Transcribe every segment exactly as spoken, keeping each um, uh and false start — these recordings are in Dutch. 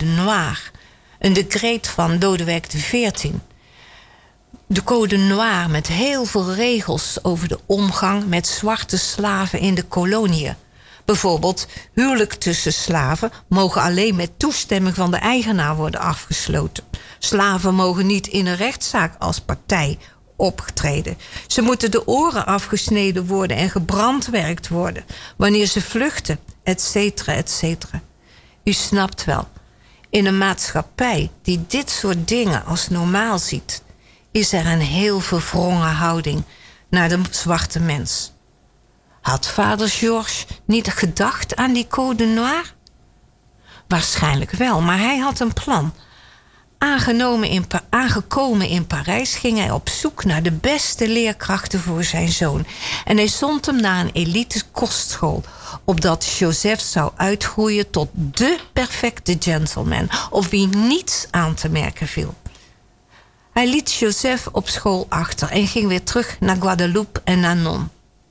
Code Noir. Een decreet van Lodewijk de veertiende. De Code Noir met heel veel regels over de omgang met zwarte slaven in de koloniën. Bijvoorbeeld, huwelijk tussen slaven mogen alleen met toestemming van de eigenaar worden afgesloten. Slaven mogen niet in een rechtszaak als partij opgetreden. Ze moeten de oren afgesneden worden en gebrandwerkt worden wanneer ze vluchten, et cetera, et cetera. U snapt wel, in een maatschappij die dit soort dingen als normaal ziet, is er een heel verwrongen houding naar de zwarte mens. Had vader Georges niet gedacht aan die Code Noir? Waarschijnlijk wel, maar hij had een plan. Aangenomen in, aangekomen in Parijs ging hij op zoek naar de beste leerkrachten voor zijn zoon. En hij zond hem naar een elite kostschool, opdat Joseph zou uitgroeien tot de perfecte gentleman, op wie niets aan te merken viel. Hij liet Joseph op school achter en ging weer terug naar Guadeloupe en Nanon.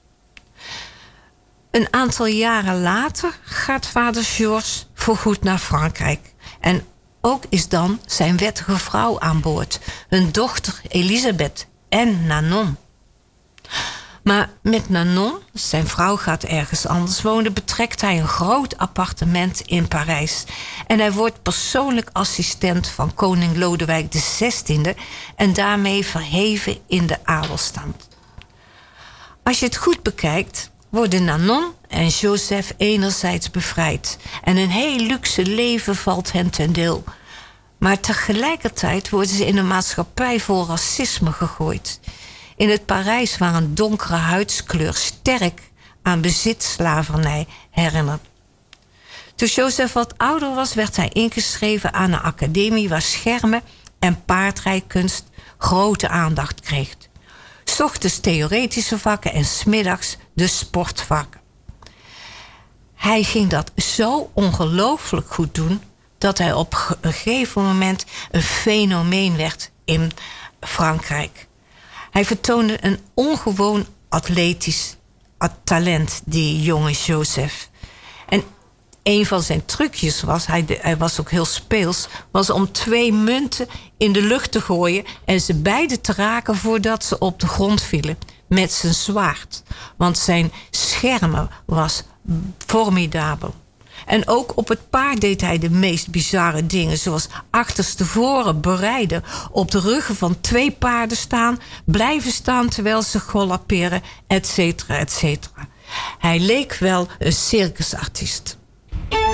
Een aantal jaren later gaat vader Georges voorgoed naar Frankrijk. En ook is dan zijn wettige vrouw aan boord, hun dochter Elisabeth en Nanon. Maar met Nanon, zijn vrouw gaat ergens anders wonen, betrekt hij een groot appartement in Parijs. En hij wordt persoonlijk assistent van koning Lodewijk de zestiende en daarmee verheven in de adelstand. Als je het goed bekijkt, worden Nanon en Joseph enerzijds bevrijd en een heel luxe leven valt hen ten deel. Maar tegelijkertijd worden ze in een maatschappij vol racisme gegooid. In het Parijs waar een donkere huidskleur sterk aan bezitslavernij herinnert. Toen Joseph wat ouder was, werd hij ingeschreven aan een academie waar schermen en paardrijkunst grote aandacht kreeg. 's Ochtends theoretische vakken en 's middags de sportvakken. Hij ging dat zo ongelooflijk goed doen dat hij op een gegeven moment een fenomeen werd in Frankrijk. Hij vertoonde een ongewoon atletisch talent, die jonge Joseph. En een van zijn trucjes was, hij, hij was ook heel speels, was om twee munten in de lucht te gooien en ze beide te raken voordat ze op de grond vielen met zijn zwaard. Want zijn schermen was formidabel. En ook op het paard deed hij de meest bizarre dingen, zoals achterstevoren bereiden, op de ruggen van twee paarden staan, blijven staan terwijl ze galopperen, et cetera, et cetera. Hij leek wel een circusartiest.